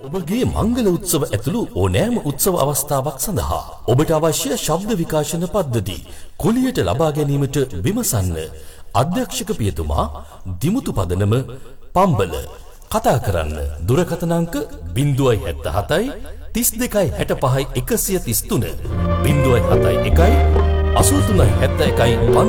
ඔබගේ මංගල උත්සව ඇතුළු ඕනෑම උත්සව අවස්ථාවක් සඳහා ඔබට අවශ්‍ය ශබ්ද විකාශන පද්ධති කුලියට ලබා ගැනීමට විමසන්න. අධ්‍යක්ෂක පියතුමා දිමුතු පදනම පම්බල. කතා කරන්න දුරකථන අංක 077 32 65 133 071 83 71